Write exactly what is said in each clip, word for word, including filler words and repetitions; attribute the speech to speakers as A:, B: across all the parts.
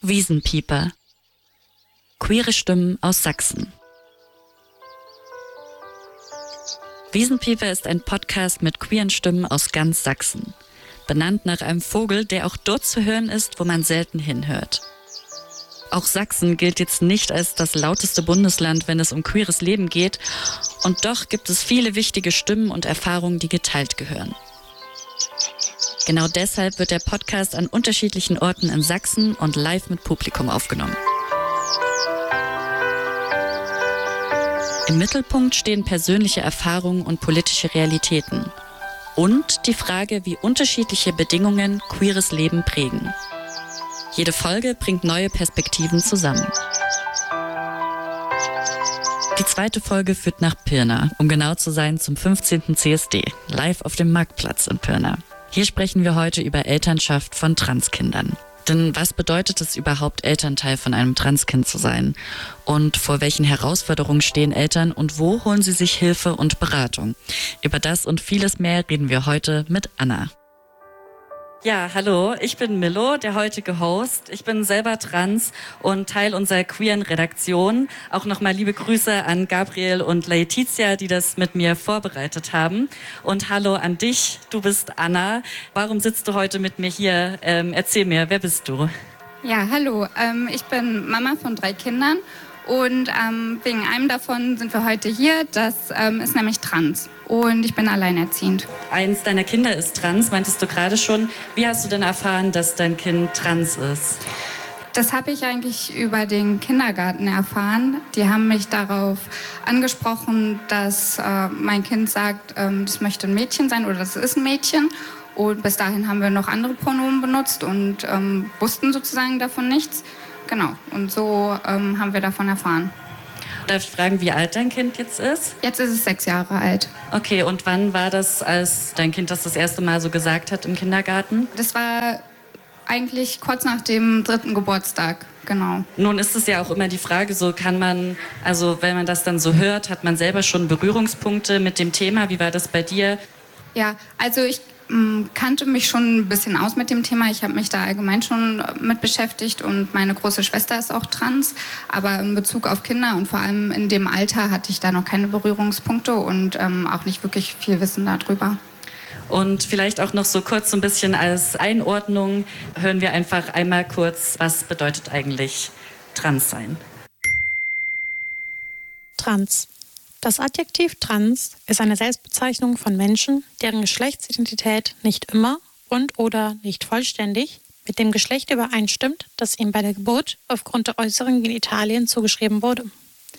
A: Wiesenpieper. Queere Stimmen aus Sachsen. Wiesenpieper ist ein Podcast mit queeren Stimmen aus ganz Sachsen. Benannt nach einem Vogel, der auch dort zu hören ist, wo man selten hinhört. Auch Sachsen gilt jetzt nicht als das lauteste Bundesland, wenn es um queeres Leben geht. Und doch gibt es viele wichtige Stimmen und Erfahrungen, die geteilt gehören. Genau deshalb wird der Podcast an unterschiedlichen Orten in Sachsen und live mit Publikum aufgenommen. Im Mittelpunkt stehen persönliche Erfahrungen und politische Realitäten. Und die Frage, wie unterschiedliche Bedingungen queeres Leben prägen. Jede Folge bringt neue Perspektiven zusammen. Die zweite Folge führt nach Pirna, um genau zu sein zum fünfzehnten C S D, live auf dem Marktplatz in Pirna. Hier sprechen wir heute über Elternschaft von Transkindern. Denn was bedeutet es überhaupt, Elternteil von einem Transkind zu sein? Und vor welchen Herausforderungen stehen Eltern und wo holen sie sich Hilfe und Beratung? Über das und vieles mehr reden wir heute mit Anna. Ja, hallo, ich bin Milo, der heutige Host. Ich bin selber trans und Teil unserer queeren Redaktion. Auch nochmal liebe Grüße an Gabriel und Laetitia, die das mit mir vorbereitet haben. Und hallo an dich, du bist Anna. Warum sitzt du heute mit mir hier? Ähm, erzähl mir, wer bist du?
B: Ja, hallo, ähm, ich bin Mama von drei Kindern. Und ähm, wegen einem davon sind wir heute hier. Das ähm, ist nämlich trans. Und ich bin alleinerziehend.
A: Eins deiner Kinder ist trans, meintest du gerade schon. Wie hast du denn erfahren, dass dein Kind trans ist?
B: Das habe ich eigentlich über den Kindergarten erfahren. Die haben mich darauf angesprochen, dass äh, mein Kind sagt, ähm, das möchte ein Mädchen sein oder das ist ein Mädchen. Und bis dahin haben wir noch andere Pronomen benutzt und ähm, wussten sozusagen davon nichts. Genau, und so ähm, haben wir davon erfahren.
A: Darf ich fragen, wie alt dein Kind jetzt ist?
B: Jetzt ist es sechs Jahre alt.
A: Okay, und wann war das, als dein Kind das das erste Mal so gesagt hat im Kindergarten?
B: Das war eigentlich kurz nach dem dritten Geburtstag, genau.
A: Nun ist es ja auch immer die Frage, so kann man, also wenn man das dann so hört, hat man selber schon Berührungspunkte mit dem Thema. Wie war das bei dir?
B: Ja, also ich kannte mich schon ein bisschen aus mit dem Thema. Ich habe mich da allgemein schon mit beschäftigt und meine große Schwester ist auch trans. Aber in Bezug auf Kinder und vor allem in dem Alter hatte ich da noch keine Berührungspunkte und ähm, auch nicht wirklich viel Wissen darüber.
A: Und vielleicht auch noch so kurz so ein bisschen als Einordnung hören wir einfach einmal kurz, was bedeutet eigentlich trans sein?
C: Trans. Das Adjektiv trans ist eine Selbstbezeichnung von Menschen, deren Geschlechtsidentität nicht immer und oder nicht vollständig mit dem Geschlecht übereinstimmt, das ihm bei der Geburt aufgrund der äußeren Genitalien zugeschrieben wurde.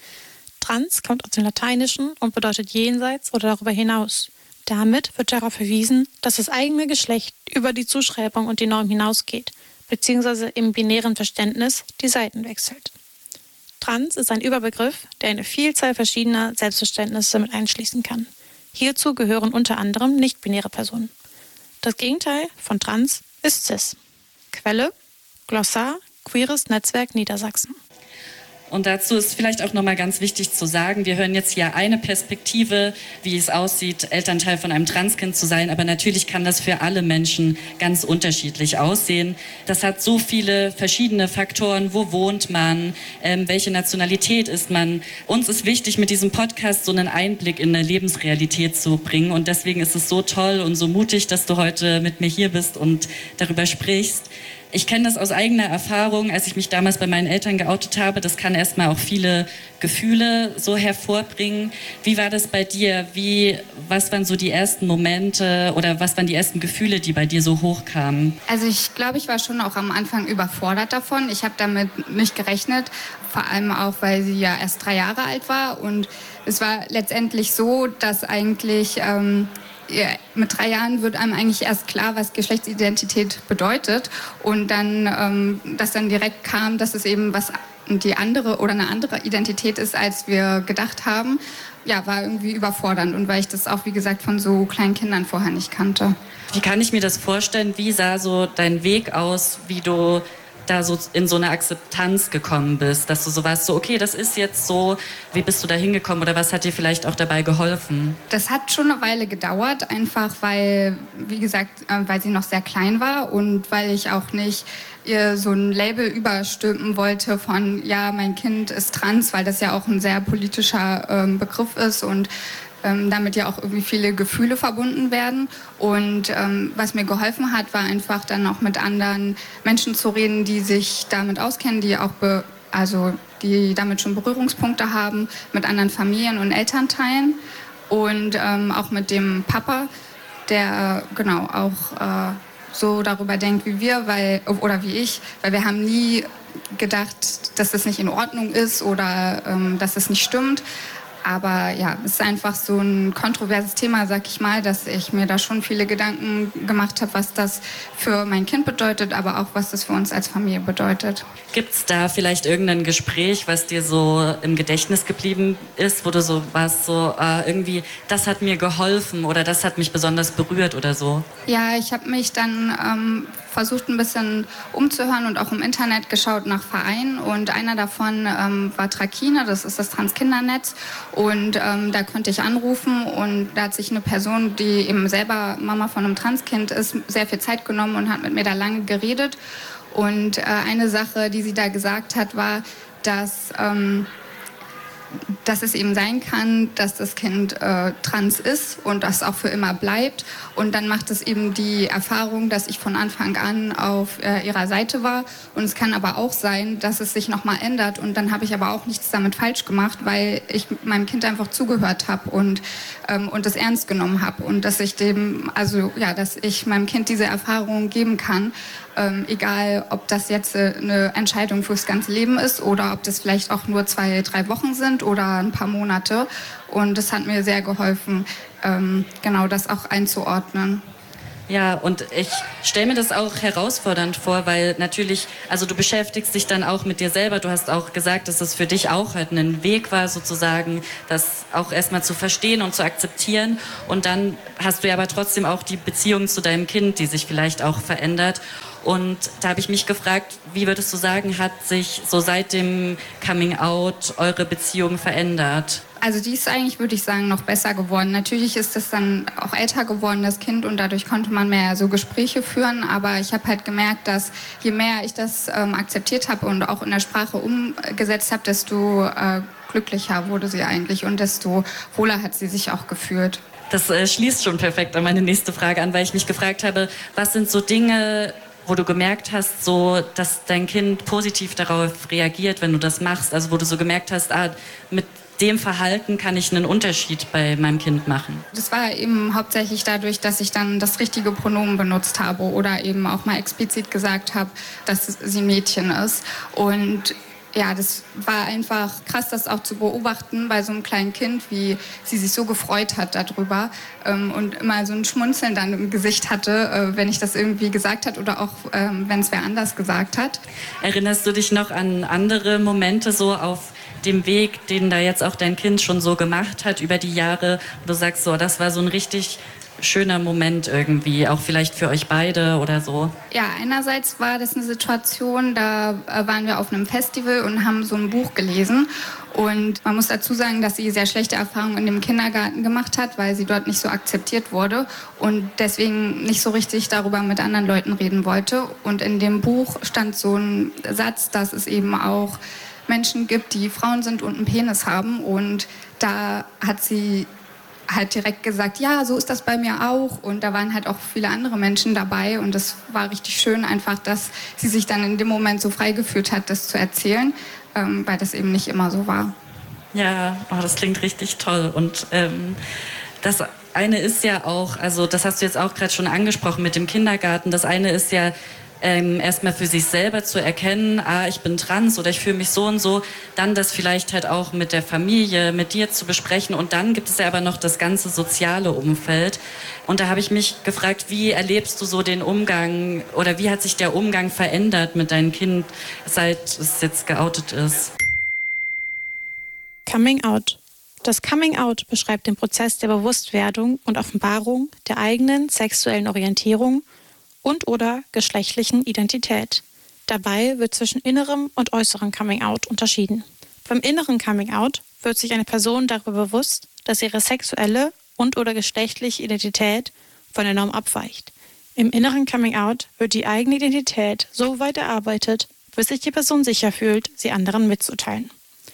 C: Trans kommt aus dem Lateinischen und bedeutet jenseits oder darüber hinaus. Damit wird darauf verwiesen, dass das eigene Geschlecht über die Zuschreibung und die Norm hinausgeht, beziehungsweise im binären Verständnis die Seiten wechselt. Trans ist ein Überbegriff, der eine Vielzahl verschiedener Selbstverständnisse mit einschließen kann. Hierzu gehören unter anderem nicht-binäre Personen. Das Gegenteil von trans ist cis. Quelle: Glossar, Queeres Netzwerk Niedersachsen.
A: Und dazu ist vielleicht auch nochmal ganz wichtig zu sagen, wir hören jetzt hier eine Perspektive, wie es aussieht, Elternteil von einem Transkind zu sein. Aber natürlich kann das für alle Menschen ganz unterschiedlich aussehen. Das hat so viele verschiedene Faktoren. Wo wohnt man? Ähm, welche Nationalität ist man? Uns ist wichtig, mit diesem Podcast so einen Einblick in eine Lebensrealität zu bringen. Und deswegen ist es so toll und so mutig, dass du heute mit mir hier bist und darüber sprichst. Ich kenne das aus eigener Erfahrung, als ich mich damals bei meinen Eltern geoutet habe. Das kann erstmal auch viele Gefühle so hervorbringen. Wie war das bei dir? Wie, was waren so die ersten Momente oder was waren die ersten Gefühle, die bei dir so hochkamen?
B: Also ich glaube, ich war schon auch am Anfang überfordert davon. Ich habe damit nicht gerechnet, vor allem auch, weil sie ja erst drei Jahre alt war. Und es war letztendlich so, dass eigentlich... Ähm, Ja, mit drei Jahren wird einem eigentlich erst klar, was Geschlechtsidentität bedeutet. Und dann, ähm, dass dann direkt kam, dass es eben was die andere oder eine andere Identität ist, als wir gedacht haben, ja, war irgendwie überfordernd. Und weil ich das auch, wie gesagt, von so kleinen Kindern vorher nicht kannte.
A: Wie kann ich mir das vorstellen? Wie sah so dein Weg aus, wie du da so in so eine Akzeptanz gekommen bist, dass du so warst, so okay, das ist jetzt so, wie bist du da hingekommen oder was hat dir vielleicht auch dabei geholfen?
B: Das hat schon eine Weile gedauert, einfach weil, wie gesagt, weil sie noch sehr klein war und weil ich auch nicht ihr so ein Label überstülpen wollte von, ja, mein Kind ist trans, weil das ja auch ein sehr politischer ähm, Begriff ist und ähm, damit ja auch irgendwie viele Gefühle verbunden werden. Und ähm, was mir geholfen hat, war einfach dann auch mit anderen Menschen zu reden, die sich damit auskennen, die auch be- also die damit schon Berührungspunkte haben, mit anderen Familien und Elternteilen und ähm, auch mit dem Papa, der äh, genau auch äh, so darüber denkt wie wir, weil oder wie ich, weil wir haben nie gedacht, dass das nicht in Ordnung ist oder ähm, dass es nicht stimmt. Aber ja, es ist einfach so ein kontroverses Thema, sag ich mal, dass ich mir da schon viele Gedanken gemacht habe, was das für mein Kind bedeutet, aber auch was das für uns als Familie bedeutet.
A: Gibt es da vielleicht irgendein Gespräch, was dir so im Gedächtnis geblieben ist, wo du so warst, so äh, irgendwie, das hat mir geholfen oder das hat mich besonders berührt oder so?
B: Ja, ich habe mich dann ähm, versucht, ein bisschen umzuhören und auch im Internet geschaut nach Vereinen. Und einer davon ähm, war Trakine, das ist das Transkindernetz. Und ähm, da konnte ich anrufen und da hat sich eine Person, die eben selber Mama von einem Transkind ist, sehr viel Zeit genommen und hat mit mir da lange geredet. Und äh, eine Sache, die sie da gesagt hat, war, dass... Ähm, dass es eben sein kann, dass das Kind äh, trans ist und das auch für immer bleibt. Und dann macht es eben die Erfahrung, dass ich von Anfang an auf äh, ihrer Seite war. Und es kann aber auch sein, dass es sich nochmal ändert. Und dann habe ich aber auch nichts damit falsch gemacht, weil ich meinem Kind einfach zugehört habe und, ähm, und es ernst genommen habe. Und dass ich dem, also ja, dass ich meinem Kind diese Erfahrung geben kann. Ähm, egal, ob das jetzt äh, eine Entscheidung fürs ganze Leben ist oder ob das vielleicht auch nur zwei, drei Wochen sind oder ein paar Monate. Und das hat mir sehr geholfen, ähm, genau das auch einzuordnen.
A: Ja, und ich stelle mir das auch herausfordernd vor, weil natürlich, also du beschäftigst dich dann auch mit dir selber. Du hast auch gesagt, dass es für dich auch halt ein Weg war, sozusagen, das auch erstmal zu verstehen und zu akzeptieren. Und dann hast du ja aber trotzdem auch die Beziehung zu deinem Kind, die sich vielleicht auch verändert. Und da habe ich mich gefragt, wie würdest du sagen, hat sich so seit dem Coming Out eure Beziehung verändert?
B: Also die ist eigentlich, würde ich sagen, noch besser geworden. Natürlich ist es dann auch älter geworden, das Kind, und dadurch konnte man mehr so Gespräche führen. Aber ich habe halt gemerkt, dass je mehr ich das ähm, akzeptiert habe und auch in der Sprache umgesetzt habe, desto äh, glücklicher wurde sie eigentlich und desto wohler hat sie sich auch gefühlt.
A: Das äh, schließt schon perfekt an meine nächste Frage an, weil ich mich gefragt habe, was sind so Dinge, wo du gemerkt hast, so, dass dein Kind positiv darauf reagiert, wenn du das machst? Also wo du so gemerkt hast, ah, mit dem Verhalten kann ich einen Unterschied bei meinem Kind machen.
B: Das war eben hauptsächlich dadurch, dass ich dann das richtige Pronomen benutzt habe oder eben auch mal explizit gesagt habe, dass sie ein Mädchen ist. Und ja, das war einfach krass, das auch zu beobachten bei so einem kleinen Kind, wie sie sich so gefreut hat darüber ähm, und immer so ein Schmunzeln dann im Gesicht hatte, äh, wenn ich das irgendwie gesagt hat oder auch ähm, wenn es wer anders gesagt hat.
A: Erinnerst du dich noch an andere Momente so auf dem Weg, den da jetzt auch dein Kind schon so gemacht hat über die Jahre, wo du sagst, so, das war so ein richtig schöner Moment irgendwie, auch vielleicht für euch beide oder so?
B: Ja, einerseits war das eine Situation, da äh, waren wir auf einem Festival und haben so ein Buch gelesen. Und man muss dazu sagen, dass sie sehr schlechte Erfahrungen in dem Kindergarten gemacht hat, weil sie dort nicht so akzeptiert wurde und deswegen nicht so richtig darüber mit anderen Leuten reden wollte. Und in dem Buch stand so ein Satz, dass es eben auch Menschen gibt, die Frauen sind und einen Penis haben. Und da hat sie halt direkt gesagt, ja, so ist das bei mir auch. Und da waren halt auch viele andere Menschen dabei. Und das war richtig schön einfach, dass sie sich dann in dem Moment so frei gefühlt hat, das zu erzählen, ähm, weil das eben nicht immer so war.
A: Ja, oh, das klingt richtig toll. Und ähm, das eine ist ja auch, also das hast du jetzt auch gerade schon angesprochen mit dem Kindergarten, das eine ist ja, Ähm, erstmal für sich selber zu erkennen, ah, ich bin trans oder ich fühle mich so und so, dann das vielleicht halt auch mit der Familie, mit dir zu besprechen und dann gibt es ja aber noch das ganze soziale Umfeld und da habe ich mich gefragt, wie erlebst du so den Umgang oder wie hat sich der Umgang verändert mit deinem Kind, seit es jetzt geoutet ist?
C: Coming Out. Das Coming Out beschreibt den Prozess der Bewusstwerdung und Offenbarung der eigenen sexuellen Orientierung und oder geschlechtlichen Identität. Dabei wird zwischen innerem und äußerem Coming Out unterschieden. Beim inneren Coming Out wird sich eine Person darüber bewusst, dass ihre sexuelle und oder geschlechtliche Identität von der Norm abweicht. Im inneren Coming-out wird die eigene Identität so weit erarbeitet, bis sich die Person sicher fühlt, sie anderen mitzuteilen.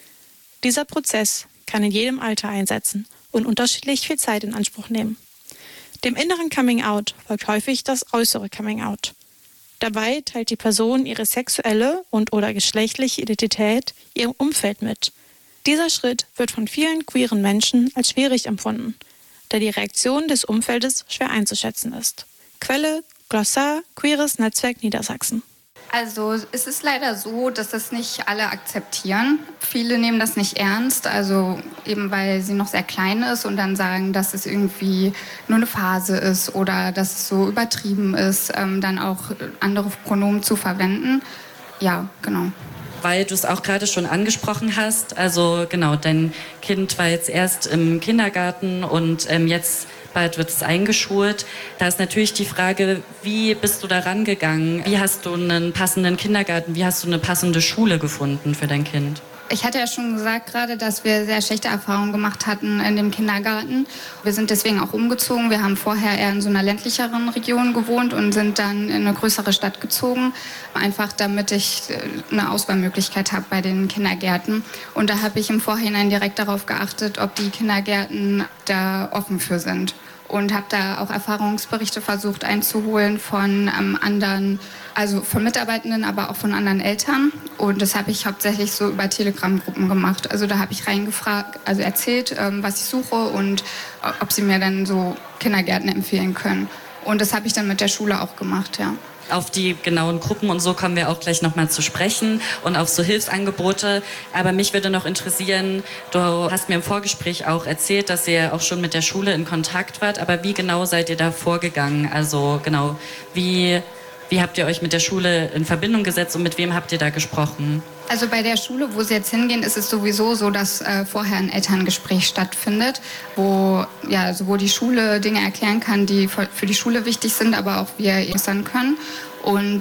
C: Dieser Prozess kann in jedem Alter einsetzen und unterschiedlich viel Zeit in Anspruch nehmen. Dem inneren Coming-out folgt häufig das äußere Coming-out. Dabei teilt die Person ihre sexuelle und/oder geschlechtliche Identität ihrem Umfeld mit. Dieser Schritt wird von vielen queeren Menschen als schwierig empfunden, da die Reaktion des Umfeldes schwer einzuschätzen ist. Quelle: Glossar, Queeres Netzwerk Niedersachsen.
B: Also es ist leider so, dass das nicht alle akzeptieren. Viele nehmen das nicht ernst, also eben weil sie noch sehr klein ist und dann sagen, dass es irgendwie nur eine Phase ist oder dass es so übertrieben ist, ähm, dann auch andere Pronomen zu verwenden. Ja, genau.
A: Weil du es auch gerade schon angesprochen hast, also genau, dein Kind war jetzt erst im Kindergarten und ähm, jetzt bald wird es eingeschult. Da ist natürlich die Frage, wie bist du da rangegangen? Wie hast du einen passenden Kindergarten, wie hast du eine passende Schule gefunden für dein Kind?
B: Ich hatte ja schon gesagt gerade, dass wir sehr schlechte Erfahrungen gemacht hatten in dem Kindergarten. Wir sind deswegen auch umgezogen. Wir haben vorher eher in so einer ländlicheren Region gewohnt und sind dann in eine größere Stadt gezogen, einfach damit ich eine Auswahlmöglichkeit habe bei den Kindergärten. Und da habe ich im Vorhinein direkt darauf geachtet, ob die Kindergärten da offen für sind. Und habe da auch Erfahrungsberichte versucht einzuholen von ähm, anderen, also von Mitarbeitenden, aber auch von anderen Eltern. Und das habe ich hauptsächlich so über Telegram-Gruppen gemacht. Also da habe ich reingefragt, also erzählt, ähm, was ich suche und ob sie mir dann so Kindergärten empfehlen können. Und das habe ich dann mit der Schule auch gemacht, ja.
A: Auf die genauen Gruppen und so kommen wir auch gleich nochmal zu sprechen und auf so Hilfsangebote. Aber mich würde noch interessieren, du hast mir im Vorgespräch auch erzählt, dass ihr auch schon mit der Schule in Kontakt wart. Aber wie genau seid ihr da vorgegangen? Also genau, wie, wie habt ihr euch mit der Schule in Verbindung gesetzt und mit wem habt ihr da gesprochen?
B: Also bei der Schule, wo sie jetzt hingehen, ist es sowieso so, dass äh, vorher ein Elterngespräch stattfindet, wo, ja, also wo die Schule Dinge erklären kann, die für die Schule wichtig sind, aber auch wir äußern können. Und